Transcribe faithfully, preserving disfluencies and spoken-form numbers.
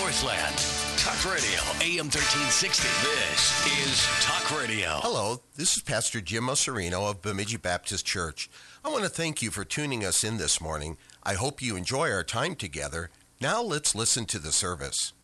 Northland. Talk Radio, A M thirteen sixty. This is Talk Radio. Hello, this is Pastor Jim Osserino of Bemidji Baptist Church. I want to thank you for tuning us in this morning. I hope you enjoy our time together. Now let's listen to the service.